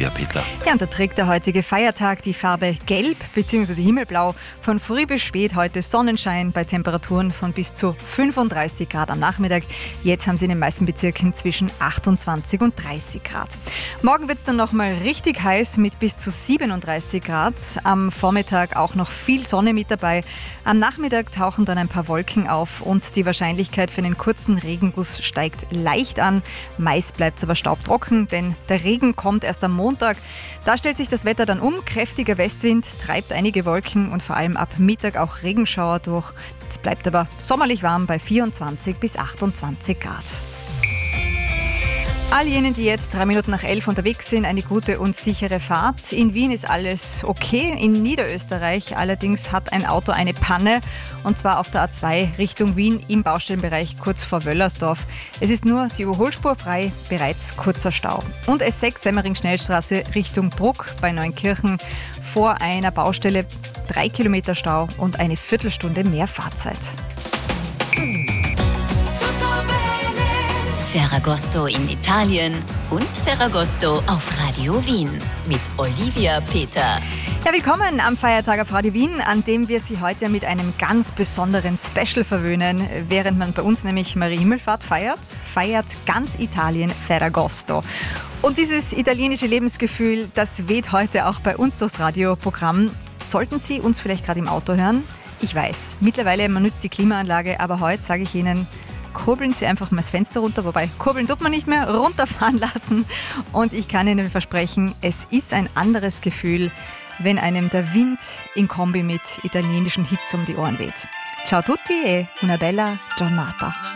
Olivia Peter. Ja, und da trägt der heutige Feiertag die Farbe Gelb bzw. Himmelblau. Von früh bis spät heute Sonnenschein bei Temperaturen von bis zu 35 Grad am Nachmittag. Jetzt haben sie in den meisten Bezirken zwischen 28 und 30 Grad. Morgen wird es dann nochmal richtig heiß mit bis zu 37 Grad. Am Vormittag auch noch viel Sonne mit dabei. Am Nachmittag tauchen dann ein paar Wolken auf und die Wahrscheinlichkeit für einen kurzen Regenguss steigt leicht an. Meist bleibt es aber staubtrocken, denn der Regen kommt erst am Montag. Da stellt sich das Wetter dann um. Kräftiger Westwind treibt einige Wolken und vor allem ab Mittag auch Regenschauer durch. Es bleibt aber sommerlich warm bei 24 bis 28 Grad. All jenen, die jetzt 3 Minuten nach 11 unterwegs sind, eine gute und sichere Fahrt. In Wien ist alles okay. In Niederösterreich allerdings hat ein Auto eine Panne, und zwar auf der A2 Richtung Wien im Baustellenbereich kurz vor Wöllersdorf. Es ist nur die Überholspur frei, bereits kurzer Stau. Und S6 Semmering-Schnellstraße Richtung Bruck bei Neunkirchen vor einer Baustelle 3 Kilometer Stau und eine Viertelstunde mehr Fahrzeit. Ferragosto in Italien und Ferragosto auf Radio Wien mit Olivia Peter. Ja, willkommen am Feiertag auf Radio Wien, an dem wir Sie heute mit einem ganz besonderen Special verwöhnen. Während man bei uns nämlich Maria Himmelfahrt feiert ganz Italien Ferragosto. Und dieses italienische Lebensgefühl, das weht heute auch bei uns durchs Radioprogramm. Sollten Sie uns vielleicht gerade im Auto hören? Ich weiß, mittlerweile man nutzt die Klimaanlage, aber heute sage ich Ihnen, kurbeln Sie einfach mal das Fenster runter, wobei kurbeln tut man nicht mehr, runterfahren lassen. Und ich kann Ihnen versprechen, es ist ein anderes Gefühl, wenn einem der Wind in Kombi mit italienischen Hits um die Ohren weht. Ciao tutti e una bella giornata.